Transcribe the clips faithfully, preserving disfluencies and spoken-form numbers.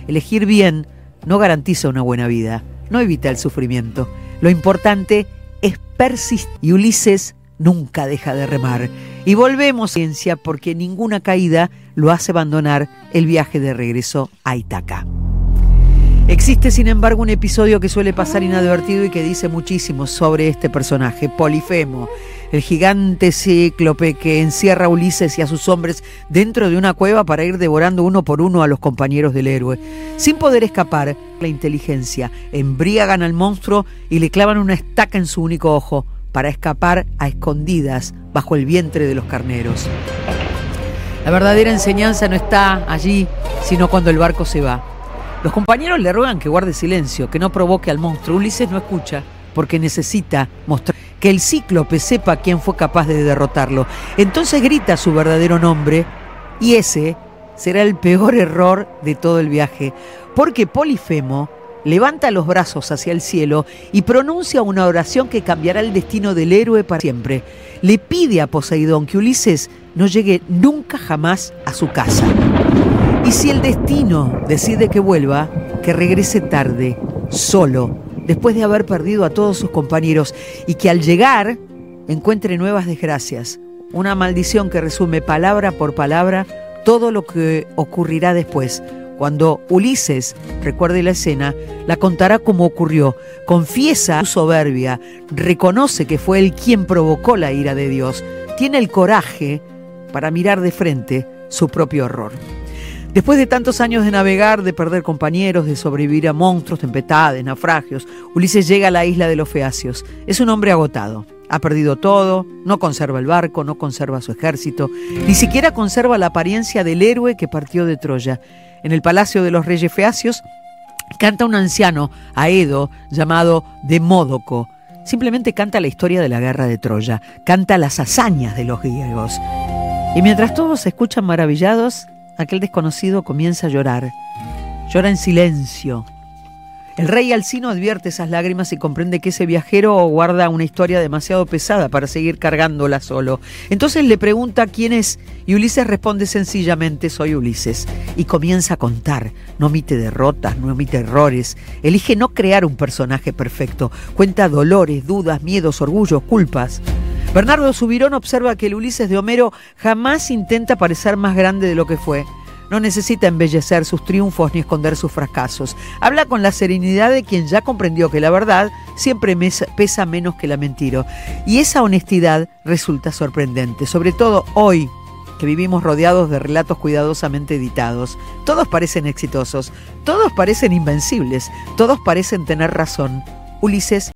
Elegir bien no garantiza una buena vida, no evita el sufrimiento. Lo importante es persistir. Y Ulises nunca deja de remar. Y volvemos a ciencia porque ninguna caída lo hace abandonar el viaje de regreso a Ítaca. Existe, sin embargo, un episodio que suele pasar inadvertido y que dice muchísimo sobre este personaje, Polifemo, el gigante cíclope que encierra a Ulises y a sus hombres dentro de una cueva para ir devorando uno por uno a los compañeros del héroe. Sin poder escapar, la inteligencia embriagan al monstruo y le clavan una estaca en su único ojo para escapar a escondidas bajo el vientre de los carneros. La verdadera enseñanza no está allí, sino cuando el barco se va. Los compañeros le ruegan que guarde silencio, que no provoque al monstruo. Ulises no escucha porque necesita mostrar que el cíclope sepa quién fue capaz de derrotarlo. Entonces grita su verdadero nombre y ese será el peor error de todo el viaje, porque Polifemo levanta los brazos hacia el cielo y pronuncia una oración que cambiará el destino del héroe para siempre. Le pide a Poseidón que Ulises no llegue nunca jamás a su casa. Y si el destino decide que vuelva, que regrese tarde, solo, después de haber perdido a todos sus compañeros, y que al llegar encuentre nuevas desgracias, una maldición que resume palabra por palabra todo lo que ocurrirá después. Cuando Ulises recuerde la escena, la contará como ocurrió, confiesa su soberbia, reconoce que fue él quien provocó la ira de Dios, tiene el coraje para mirar de frente su propio horror. Después de tantos años de navegar, de perder compañeros, de sobrevivir a monstruos, tempestades, naufragios, Ulises llega a la isla de los Feacios. Es un hombre agotado. Ha perdido todo, no conserva el barco, no conserva su ejército, ni siquiera conserva la apariencia del héroe que partió de Troya. En el palacio de los reyes feacios canta un anciano, Aedo, llamado Demódoco. Simplemente canta la historia de la guerra de Troya, canta las hazañas de los griegos. Y mientras todos se escuchan maravillados, aquel desconocido comienza a llorar. Llora en silencio. El rey Alcino advierte esas lágrimas y comprende que ese viajero guarda una historia demasiado pesada para seguir cargándola solo. Entonces le pregunta quién es y Ulises responde sencillamente: soy Ulises. Y comienza a contar. No omite derrotas, no omite errores. Elige no crear un personaje perfecto. Cuenta dolores, dudas, miedos, orgullos, culpas. Bernardo Subirón observa que el Ulises de Homero jamás intenta parecer más grande de lo que fue. No necesita embellecer sus triunfos ni esconder sus fracasos. Habla con la serenidad de quien ya comprendió que la verdad siempre pesa menos que la mentira. Y esa honestidad resulta sorprendente, sobre todo hoy, que vivimos rodeados de relatos cuidadosamente editados. Todos parecen exitosos, todos parecen invencibles, todos parecen tener razón. Ulises.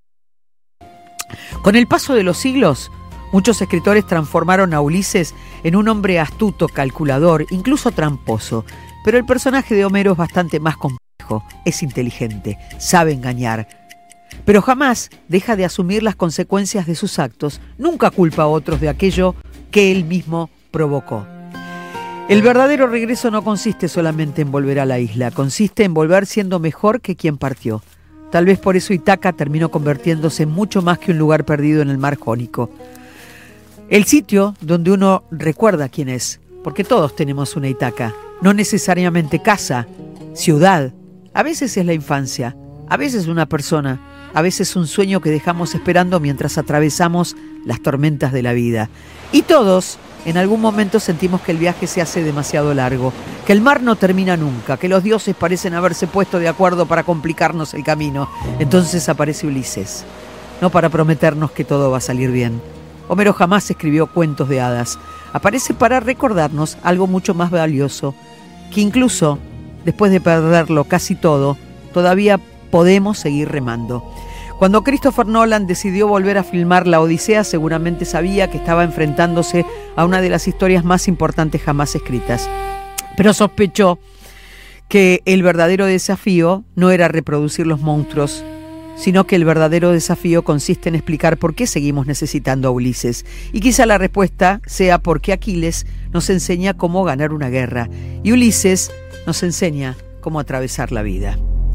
Con el paso de los siglos, muchos escritores transformaron a Ulises en un hombre astuto, calculador, incluso tramposo. Pero el personaje de Homero es bastante más complejo, es inteligente, sabe engañar. Pero jamás deja de asumir las consecuencias de sus actos, nunca culpa a otros de aquello que él mismo provocó. El verdadero regreso no consiste solamente en volver a la isla, consiste en volver siendo mejor que quien partió. Tal vez por eso Ítaca terminó convirtiéndose en mucho más que un lugar perdido en el mar Jónico. El sitio donde uno recuerda quién es, porque todos tenemos una Ítaca, no necesariamente casa, ciudad, a veces es la infancia, a veces una persona, a veces un sueño que dejamos esperando mientras atravesamos las tormentas de la vida. Y todos, en algún momento sentimos que el viaje se hace demasiado largo, que el mar no termina nunca, que los dioses parecen haberse puesto de acuerdo para complicarnos el camino. Entonces aparece Ulises, no para prometernos que todo va a salir bien. Homero jamás escribió cuentos de hadas. Aparece para recordarnos algo mucho más valioso, que incluso después de perderlo casi todo, todavía podemos seguir remando. Cuando Christopher Nolan decidió volver a filmar La Odisea, seguramente sabía que estaba enfrentándose a una de las historias más importantes jamás escritas. Pero sospechó que el verdadero desafío no era reproducir los monstruos, sino que el verdadero desafío consiste en explicar por qué seguimos necesitando a Ulises. Y quizá la respuesta sea porque Aquiles nos enseña cómo ganar una guerra y Ulises nos enseña cómo atravesar la vida.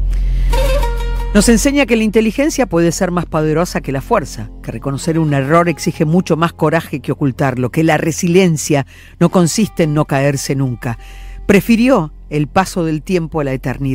Nos enseña que la inteligencia puede ser más poderosa que la fuerza, que reconocer un error exige mucho más coraje que ocultarlo, que la resiliencia no consiste en no caerse nunca. Prefirió el paso del tiempo a la eternidad.